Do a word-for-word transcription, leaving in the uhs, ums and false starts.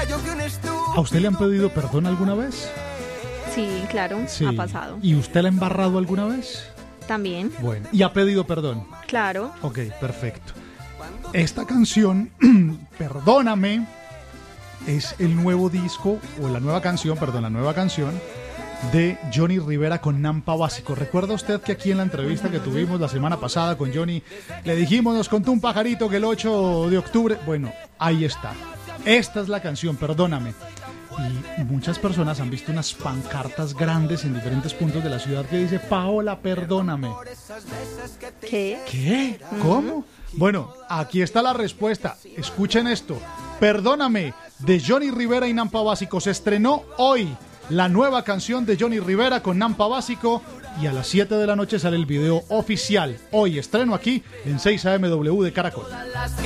¿A usted le han pedido perdón alguna vez? Sí, claro, Sí. ha pasado. ¿Y usted la ha embarrado alguna vez? También, Bueno, ¿y ha pedido perdón? claro. Ok, perfecto. Esta canción, Perdóname, es el nuevo disco, o la nueva canción, perdón, la nueva canción de Johnny Rivera con Nampa Básico. ¿Recuerda usted que aquí en la entrevista que tuvimos la semana pasada con Johnny, le dijimos, nos contó un pajarito que el ocho de octubre... Bueno, ahí está. Esta es la canción, Perdóname. Y muchas personas han visto unas pancartas grandes en diferentes puntos de la ciudad que dice, Paola, perdóname. ¿Qué? ¿Qué? ¿Cómo? Bueno, aquí está la respuesta. Escuchen esto. Perdóname, de Johnny Rivera y Nampa Básico. Se estrenó hoy la nueva canción de Johnny Rivera con Nampa Básico y a las siete de la noche sale el video oficial. Hoy estreno aquí en seis A M W de Caracol.